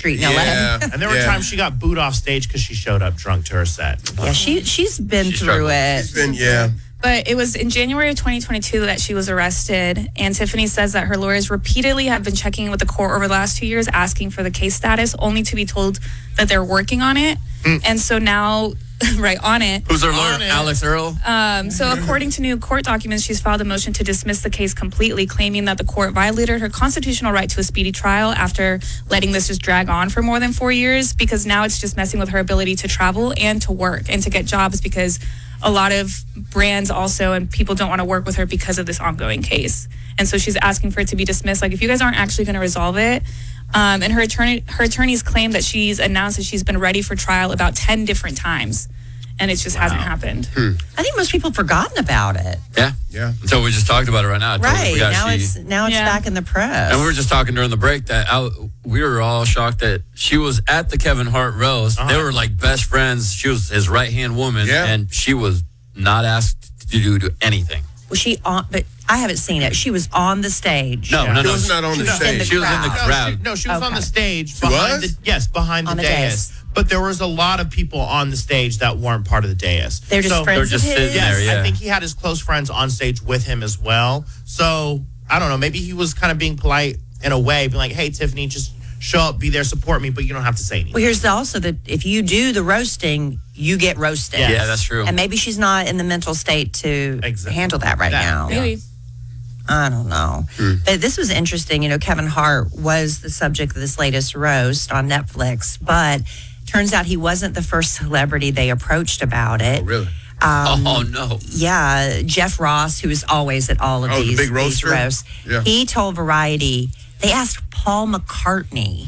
Street in Yeah. LA. And there were times she got booed off stage because she showed up drunk to her set. Yeah, she's been through it. She's been, But it was in January of 2022 that she was arrested. And Tiffany says that her lawyers repeatedly have been checking with the court over the last 2 years, asking for the case status, only to be told that they're working on it. And so now, right on it. Who's her lawyer? Alex Earl? So according to new court documents, she's filed a motion to dismiss the case completely, claiming that the court violated her constitutional right to a speedy trial after letting this just drag on for more than 4 years, because now it's just messing with her ability to travel and to work and to get jobs, because a lot of brands also and people don't want to work with her because of this ongoing case. And so she's asking for it to be dismissed. Like, if you guys aren't actually going to resolve it, and her attorneys claim that she's announced that she's been ready for trial about 10 different times, and it just hasn't happened. I think most people have forgotten about it. Yeah. So we just talked about it right now. I totally Right. forgot Now it's back in the press. And we were just talking during the break that we were all shocked that she was at the Kevin Hart roast. They were like best friends. She was his right-hand woman, and she was not asked to do anything. Was she on? But I haven't seen it. She was on the stage. No. She was not on the stage. She was in the crowd. She was on the stage. She behind was? behind the dais. But there was a lot of people on the stage that weren't part of the dais. They're just friends They're just of his? sitting there, yeah. I think he had his close friends on stage with him as well. So, I don't know. Maybe he was kind of being polite in a way, being like, hey, Tiffany, just show up, be there, support me, but you don't have to say anything. Well, here's also that if you do the roasting, you get roasted. Yeah, that's true. And maybe she's not in the mental state to handle that right now. Maybe. I don't know. But this was interesting. You know, Kevin Hart was the subject of this latest roast on Netflix, but turns out he wasn't the first celebrity they approached about it. Oh, really? Oh, no. Yeah, Jeff Ross, who is always at all of the these, big these roaster? roasts, Yeah. he told Variety, they asked Paul McCartney.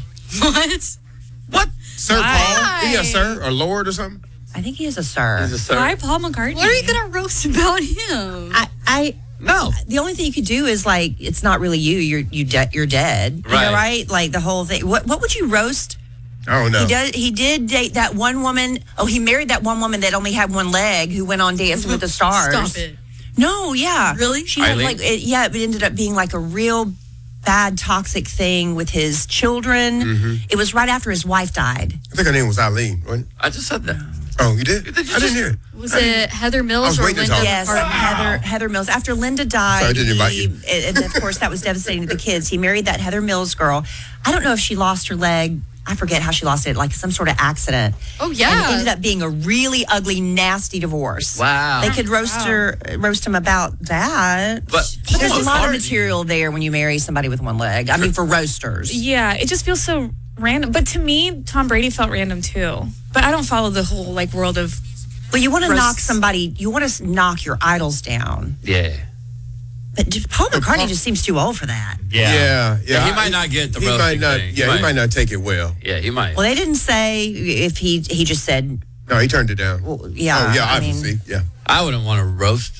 What? Sir Paul? He a sir or Lord or something? I think he is a sir. He's a sir. Why Paul McCartney? What are you going to roast about him? No. The only thing you could do is like, it's not really you. You're dead. You know, Right. right? Like the whole thing. What would you roast? I don't know. He did date that one woman. Oh, he married that one woman that only had one leg who went on Dancing with the Stars. Stop it. No, yeah. Really? She had Eileen? it ended up being like a real bad toxic thing with his children. It was right after his wife died. I think her name was Eileen, wasn't it? I just said that. Oh, you did? I didn't hear it. Was it Heather I Mills was or waiting to Linda talk. Yes, McCartney? Heather Mills. After Linda Sorry, died, I didn't invite you. and of course that was devastating to the kids. He married that Heather Mills girl. I don't know if she lost her leg. I forget how she lost it, like some sort of accident. Oh, yeah. And it ended up being a really ugly, nasty divorce. Wow. They could roast him about that. But There's a lot of McCartney- material there when you marry somebody with one leg. I mean, for roasters. Yeah, it just feels so random. But to me, Tom Brady felt random too. But I don't follow the whole like world of. Well, you want to Roasts. knock somebody. You want to knock your idols down. Yeah. But Paul McCartney just seems too old for that. Yeah. He might not get the He roasting might not. thing. Yeah, he might not take it well. Yeah, he might. Well, they didn't say if he just said, No, he turned it down. well, yeah. Oh, yeah, I mean, obviously. Yeah. I wouldn't want to roast.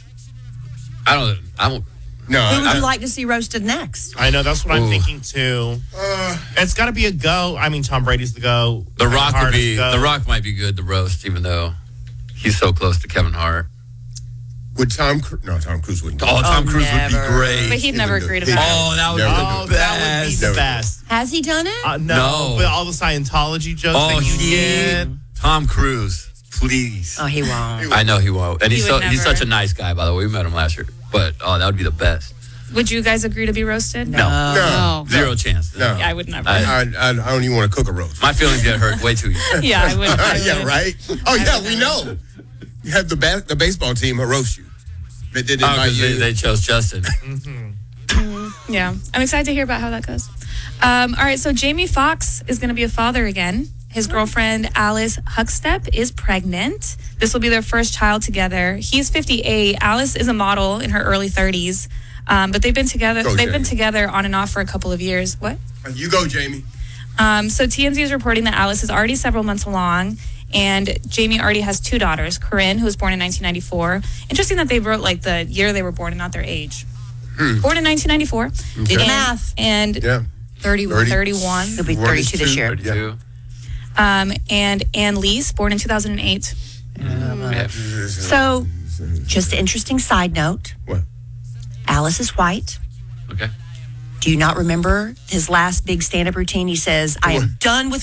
I don't. No, who would I- you like to see roasted next? I know, that's what I'm Ooh. thinking too. It's got to be a go. I mean, Tom Brady's the go. The Kevin Rock Hart would is be. the go. The Rock might be good to roast, even though he's so close to Kevin Hart. would Tom Cruise wouldn't. Oh, Tom Cruise would be never. great. But he'd never agree to that. Oh, that would Never. be Oh, the that would be best. the Never. best. Has he done it? No. But all the Scientology jokes Oh, that you he get. Tom Cruise, please. Oh, he won't. I know he won't, and He he's would he's never. such a nice guy. By the way, we met him last year. But that would be the best. Would you guys agree to be roasted? No, No. zero chance. No. Yeah, I would never. I don't even want to cook a roast. My feelings get hurt way too easy. Yeah, I would. Yeah, right? Oh, yeah, we know. You have the baseball team who roast you. They didn't invite you. They chose Justin. Yeah, I'm excited to hear about how that goes. All right, so Jamie Foxx is going to be a father again. His girlfriend, Alice Huckstep, is pregnant. This will be their first child together. He's 58. Alice is a model in her early 30s. But they've been together. Go, They've been Jamie. together on and off for a couple of years. What? You go, Jamie. So TMZ is reporting that Alice is already several months along, and Jamie already has two daughters. Corinne, who was born in 1994. Interesting that they wrote like the year they were born and not their age. Born in 1994. Do the math. And Yeah. 31. He'll be 32 this year. 32. And Ann Leese, born in 2008. Yeah. So, just an interesting side note. What? Alice is white. Okay. Do you not remember his last big stand-up routine? He says, I am done with